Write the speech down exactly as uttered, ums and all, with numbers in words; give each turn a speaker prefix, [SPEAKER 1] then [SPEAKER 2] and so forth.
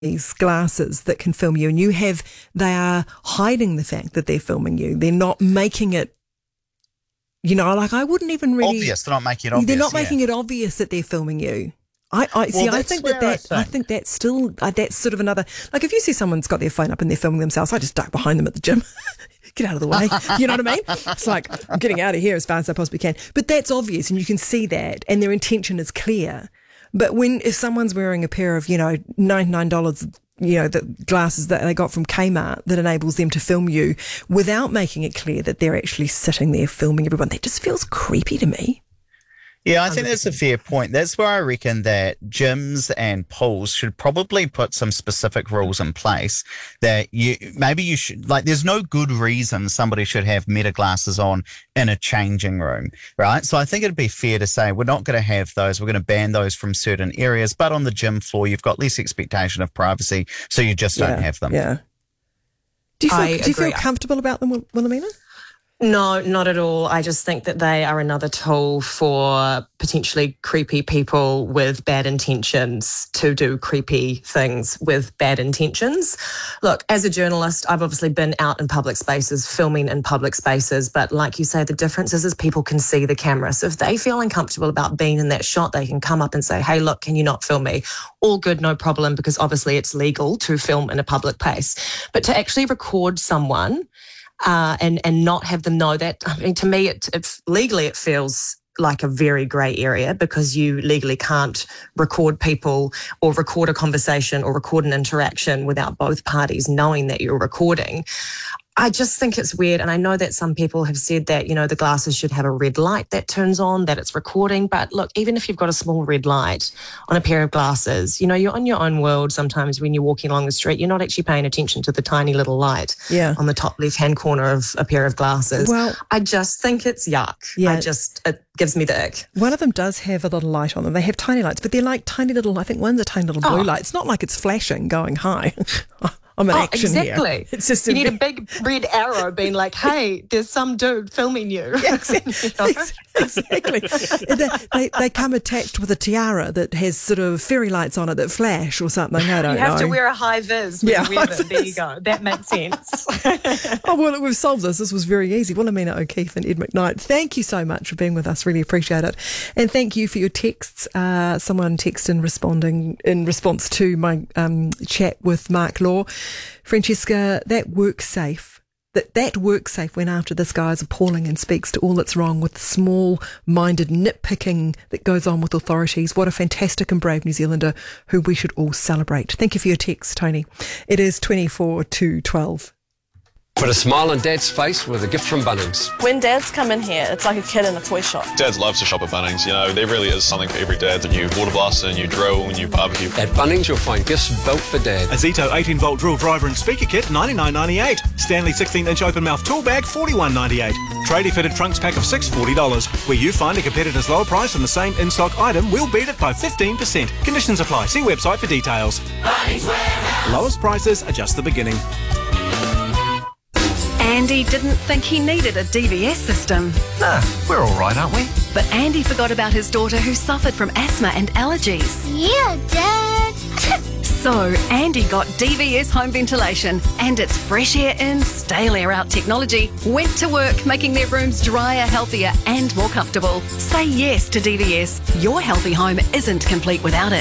[SPEAKER 1] these glasses that can film you, and you have, they are hiding the fact that they're filming you. They're not making it, you know, like I wouldn't even really...
[SPEAKER 2] Obvious. They're not making it obvious.
[SPEAKER 1] They're not
[SPEAKER 2] yeah.
[SPEAKER 1] making it obvious that they're filming you. I, I see.
[SPEAKER 2] Well,
[SPEAKER 1] I think that
[SPEAKER 2] where I
[SPEAKER 1] that I
[SPEAKER 2] think-
[SPEAKER 1] think that's still uh, that's sort of another, like if you see someone's got their phone up and they're filming themselves, I just duck behind them at the gym. Get out of the way. You know what I mean? It's like, I'm getting out of here as fast as I possibly can. But that's obvious, and you can see that, and their intention is clear. But when, if someone's wearing a pair of, you know, ninety-nine dollars, you know, the glasses that they got from Kmart that enables them to film you without making it clear that they're actually sitting there filming everyone, that just feels creepy to me.
[SPEAKER 2] Yeah, I think that's a fair point. That's where I reckon that gyms and pools should probably put some specific rules in place that you, maybe you should, like, there's no good reason somebody should have meta glasses on in a changing room, right? So I think it'd be fair to say we're not going to have those. We're going to ban those from certain areas, but on the gym floor, you've got less expectation of privacy, so you just
[SPEAKER 1] Yeah,
[SPEAKER 2] don't have them.
[SPEAKER 1] Yeah. Do you feel,
[SPEAKER 3] I
[SPEAKER 1] do you feel
[SPEAKER 3] agree.
[SPEAKER 1] comfortable about them, Wil- Wilhelmina?
[SPEAKER 3] No, not at all. I just think that they are another tool for potentially creepy people with bad intentions to do creepy things with bad intentions. Look, as a journalist, I've obviously been out in public spaces, filming in public spaces, but like you say, the difference is, is people can see the camera. So if they feel uncomfortable about being in that shot, they can come up and say, hey, look, can you not film me? All good, no problem, because obviously it's legal to film in a public place. But to actually record someone Uh, and and not have them know that, I mean, to me, it, it legally it feels like a very grey area, because you legally can't record people or record a conversation or record an interaction without both parties knowing that you're recording. I just think it's weird, and I know that some people have said that, you know, the glasses should have a red light that turns on, that it's recording. But look, even if you've got a small red light on a pair of glasses, you know, you're on your own world sometimes when you're walking along the street. You're not actually paying attention to the tiny little light
[SPEAKER 1] Yeah.
[SPEAKER 3] on the top left-hand corner of a pair of glasses.
[SPEAKER 1] Well-
[SPEAKER 3] I just think it's yuck.
[SPEAKER 1] Yeah.
[SPEAKER 3] I just, it gives me the ick.
[SPEAKER 1] One of them does have a little light on them. They have tiny lights, but they're like tiny little, I think one's a tiny little blue
[SPEAKER 3] Oh.
[SPEAKER 1] light. It's not like it's flashing going, hi. I'm in
[SPEAKER 3] Oh,
[SPEAKER 1] action
[SPEAKER 3] exactly.
[SPEAKER 1] here. It's just
[SPEAKER 3] You need a big red arrow being like, hey, there's some dude filming you.
[SPEAKER 1] Exactly.
[SPEAKER 3] You know?
[SPEAKER 1] exactly. they, they, they come attached with a tiara that has sort of fairy lights on it that flash or something. I don't
[SPEAKER 3] You have
[SPEAKER 1] know.
[SPEAKER 3] to wear a high vis when
[SPEAKER 1] Yeah,
[SPEAKER 3] you wear them. There you
[SPEAKER 1] high-vis.
[SPEAKER 3] go. That makes sense.
[SPEAKER 1] Oh, well, we've solved this. This was very easy. Wilhelmina O'Keefe and Ed McKnight, thank you so much for being with us. Really appreciate it. And thank you for your texts. Uh, someone texted in responding in response to my um, chat with Mark Law. Francesca, that work safe. That that work safe went after this guy is appalling and speaks to all that's wrong with the small-minded nitpicking that goes on with authorities. What a fantastic and brave New Zealander who we should all celebrate. Thank you for your text, Tony. It is twenty-four to twelve.
[SPEAKER 4] Put a smile on Dad's face with a gift from Bunnings.
[SPEAKER 5] When dads come in here, it's like a kid in a toy shop.
[SPEAKER 6] Dads love to shop at Bunnings. You know, there really is something for every dad. A new water blaster, a new drill, a new barbecue.
[SPEAKER 4] At Bunnings, you'll find gifts built for Dad.
[SPEAKER 7] A Zito eighteen volt drill driver and speaker kit, ninety-nine ninety-eight. Stanley sixteen inch open mouth tool bag, forty-one ninety-eight. Tradie fitted trunks pack of six, forty dollars. Where you find a competitor's lower price on the same in-stock item, we'll beat it by fifteen percent. Conditions apply. See website for details. Lowest prices are just the beginning.
[SPEAKER 8] Andy didn't think he needed a D V S system.
[SPEAKER 9] Nah, we're all right, aren't we?
[SPEAKER 8] But Andy forgot about his daughter who suffered from asthma and allergies.
[SPEAKER 10] Yeah, Dad.
[SPEAKER 8] So Andy got D V S home ventilation, and its fresh air in, stale air out technology went to work making their rooms drier, healthier and more comfortable. Say yes to D V S. Your healthy home isn't complete without it.